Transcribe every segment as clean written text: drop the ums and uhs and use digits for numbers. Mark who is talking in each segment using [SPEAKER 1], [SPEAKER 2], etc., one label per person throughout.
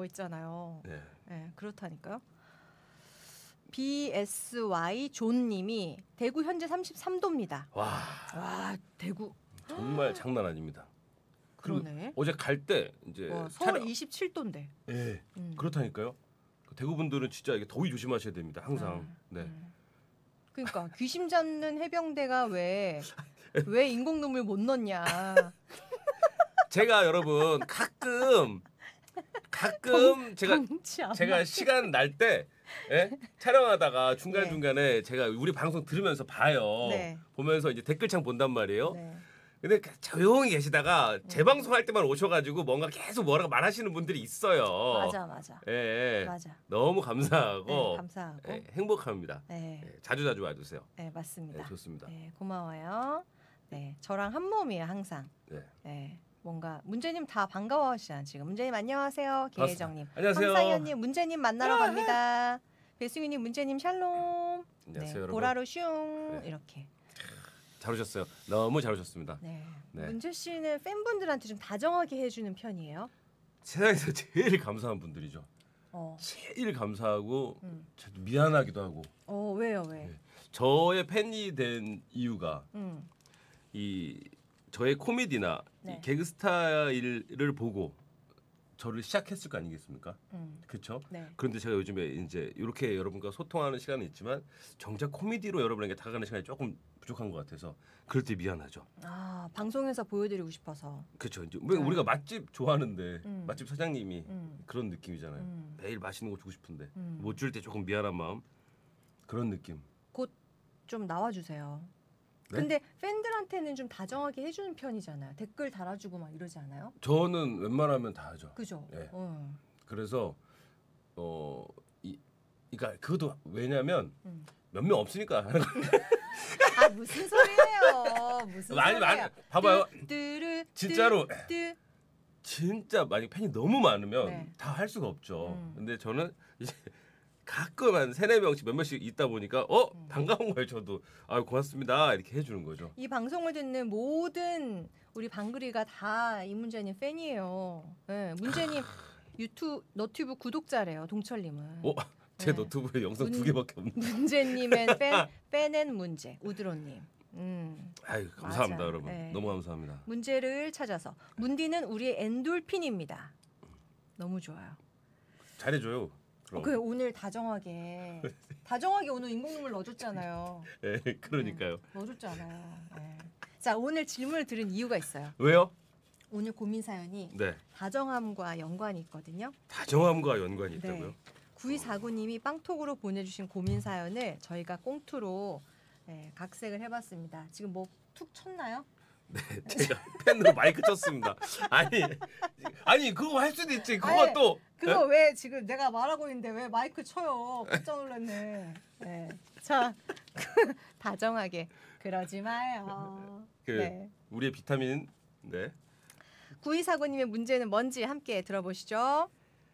[SPEAKER 1] 있잖아요.
[SPEAKER 2] 네.
[SPEAKER 1] 네, 그렇다니까요. BSY 존님이 대구 현재 33도입니다.
[SPEAKER 2] 와
[SPEAKER 1] 대구
[SPEAKER 2] 정말 장난 아닙니다. 그리고
[SPEAKER 1] 그러네.
[SPEAKER 2] 어제 갈 때 이제
[SPEAKER 1] 서울 27도인데.
[SPEAKER 2] 예, 그렇다니까요. 대구 분들은 진짜 이게 더위 조심하셔야 됩니다. 항상. 네.
[SPEAKER 1] 그러니까 귀신 잡는 해병대가 왜 인공 눈물 못 넣냐.
[SPEAKER 2] 제가 여러분 가끔 제가 시간 날 때 촬영하다가 중간 중간에 제가 우리 방송 들으면서 봐요.
[SPEAKER 1] 네.
[SPEAKER 2] 보면서 이제 댓글창 본단 말이에요.
[SPEAKER 1] 네.
[SPEAKER 2] 근데 조용히 계시다가 재방송할 때만 오셔가지고 뭔가 계속 뭐라고 말하시는 분들이 있어요.
[SPEAKER 1] 맞아.
[SPEAKER 2] 예,
[SPEAKER 1] 맞아.
[SPEAKER 2] 너무 감사하고,
[SPEAKER 1] 네, 감사하고.
[SPEAKER 2] 예, 행복합니다.
[SPEAKER 1] 네.
[SPEAKER 2] 예, 자주 와주세요.
[SPEAKER 1] 네, 맞습니다.
[SPEAKER 2] 네, 좋습니다.
[SPEAKER 1] 네, 고마워요. 네, 저랑 한 몸이에요, 항상.
[SPEAKER 2] 네.
[SPEAKER 1] 네. 뭔가 문재님 다 반가워하시잖아 지금. 문재님 안녕하세요. 김혜정님.
[SPEAKER 2] 안녕하세요.
[SPEAKER 1] 황상현님 문재님 만나러 갑니다. 배승윤님 문재님 샬롬.
[SPEAKER 2] 안녕하세요,
[SPEAKER 1] 네,
[SPEAKER 2] 여러분.
[SPEAKER 1] 보라로 슝 이렇게.
[SPEAKER 2] 잘 오셨어요. 너무 잘 오셨습니다.
[SPEAKER 1] 네.
[SPEAKER 2] 네.
[SPEAKER 1] 문재 씨는 팬분들한테 좀 다정하게 해주는 편이에요?
[SPEAKER 2] 세상에서 제일 감사한 분들이죠.
[SPEAKER 1] 어.
[SPEAKER 2] 제일 감사하고 저도 미안하기도 하고.
[SPEAKER 1] 왜요 왜?
[SPEAKER 2] 네. 저의 팬이 된 이유가 이 저의 코미디나
[SPEAKER 1] 네.
[SPEAKER 2] 이 개그 스타일을 보고 저를 시작했을 거 아니겠습니까? 그렇죠?
[SPEAKER 1] 네.
[SPEAKER 2] 그런데 제가 요즘에 이제 이렇게 여러분과 소통하는 시간은 있지만 정작 코미디로 여러분에게 다가가는 시간이 조금 부족한 것 같아서 그럴 때 미안하죠.
[SPEAKER 1] 아 방송에서 보여드리고 싶어서.
[SPEAKER 2] 그렇죠. 이제 왜 우리가 맛집 좋아하는데 맛집 사장님이 그런 느낌이잖아요. 매일 맛있는 거 주고 싶은데 못 줄 때 조금 미안한 마음 그런 느낌.
[SPEAKER 1] 곧 좀 나와주세요.
[SPEAKER 2] 네?
[SPEAKER 1] 근데 팬들한테는 좀 다정하게 해주는 편이잖아요. 댓글 달아주고 막 이러지 않아요?
[SPEAKER 2] 저는 웬만하면 다 하죠.
[SPEAKER 1] 그죠?
[SPEAKER 2] 네. 그래서 그러니까 그것도 왜냐면 몇 명 없으니까 하는 거예요.
[SPEAKER 1] 아 무슨 소리예요? 무슨
[SPEAKER 2] 많이
[SPEAKER 1] 소리야?
[SPEAKER 2] 봐봐요.
[SPEAKER 1] 뜨르
[SPEAKER 2] 진짜로.
[SPEAKER 1] 뜨
[SPEAKER 2] 진짜 만약 팬이 너무 많으면
[SPEAKER 1] 네.
[SPEAKER 2] 다 할 수가 없죠. 근데 저는 이제 가끔 한 3-4명씩 몇 명씩 있다 보니까 반가운 거예요. 저도 아유 고맙습니다 이렇게 해주는 거죠.
[SPEAKER 1] 이 방송을 듣는 모든 우리 방글이가 다 이문재님 팬이에요. 네, 문재님 너튜브 구독자래요. 동철님은.
[SPEAKER 2] 제
[SPEAKER 1] 네.
[SPEAKER 2] 너튜브에 영상 2개밖에 없는데.
[SPEAKER 1] 문재님의 팬은 문재 우드로님.
[SPEAKER 2] 아유 감사합니다
[SPEAKER 1] 맞아.
[SPEAKER 2] 여러분.
[SPEAKER 1] 네.
[SPEAKER 2] 너무 감사합니다.
[SPEAKER 1] 문제를 찾아서 문디는 우리의 엔돌핀입니다. 너무 좋아요.
[SPEAKER 2] 잘해줘요. 그럼.
[SPEAKER 1] 그 오늘 다정하게 오늘 인공눈물 넣어줬잖아요.
[SPEAKER 2] 네, 그러니까요.
[SPEAKER 1] 넣어줬잖아요. 네. 자 오늘 질문을 들은 이유가 있어요.
[SPEAKER 2] 왜요?
[SPEAKER 1] 오늘 고민 사연이
[SPEAKER 2] 네.
[SPEAKER 1] 다정함과 연관이 있거든요.
[SPEAKER 2] 다정함과 연관이 있다고요?
[SPEAKER 1] 9249님이 빵톡으로 보내주신 고민 사연을 저희가 꽁투로 각색을 해봤습니다. 지금 뭐 툭 쳤나요?
[SPEAKER 2] 네, 제가 펜으로 마이크 쳤습니다. 아니 그거 할 수도 있지. 그거
[SPEAKER 1] 그거 왜 지금 내가 말하고 있는데 왜 마이크 쳐요? 깜짝 놀랐네. 네. 자, 다정하게 그러지 마요. 네.
[SPEAKER 2] 우리의 비타민. 네.
[SPEAKER 1] 9249님의 문제는 뭔지 함께 들어보시죠.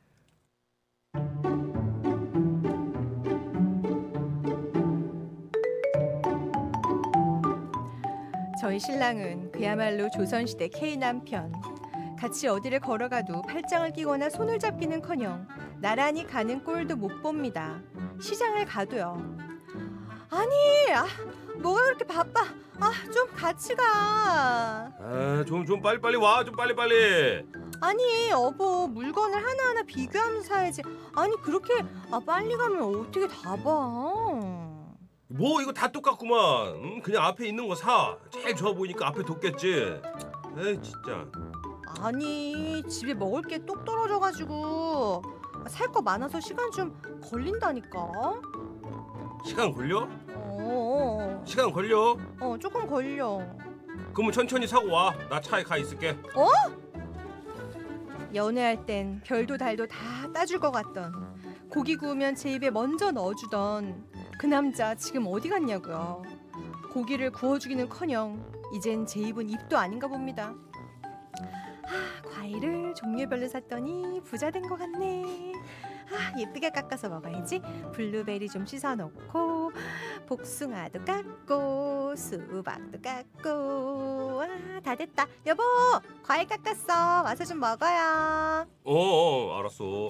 [SPEAKER 1] 저희 신랑은 그야말로 조선시대 K 남편. 같이 어디를 걸어가도 팔짱을 끼거나 손을 잡기는커녕 나란히 가는 꼴도 못 봅니다. 시장을 가도요. 아니, 뭐가 그렇게 바빠? 좀 같이 가.
[SPEAKER 2] 좀 빨리빨리 와. 좀 빨리빨리.
[SPEAKER 1] 아니, 여보, 물건을 하나하나 비교하면서 사야지. 아니, 그렇게 빨리 가면 어떻게 다 봐.
[SPEAKER 2] 뭐 이거 다 똑같구만. 그냥 앞에 있는 거 사. 제일 좋아 보이니까 앞에 뒀겠지. 에이 진짜.
[SPEAKER 1] 아니 집에 먹을 게 똑 떨어져가지고 살 거 많아서 시간 좀 걸린다니까.
[SPEAKER 2] 시간 걸려? 시간 걸려?
[SPEAKER 1] 조금 걸려.
[SPEAKER 2] 그러면 천천히 사고 와. 나 차에 가 있을게.
[SPEAKER 1] 연애할 땐 별도 달도 다 따줄 것 같던, 고기 구우면 제 입에 먼저 넣어주던 그 남자 지금 어디 갔냐고요. 고기를 구워주기는커녕 이젠 제 입은 입도 아닌가 봅니다. 과일을 종류별로 샀더니 부자 된 것 같네. 예쁘게 깎아서 먹어야지. 블루베리 좀 씻어 놓고, 복숭아도 깎고, 수박도 깎고. 다 됐다. 여보, 과일 깎았어. 와서 좀 먹어요.
[SPEAKER 2] 알았어.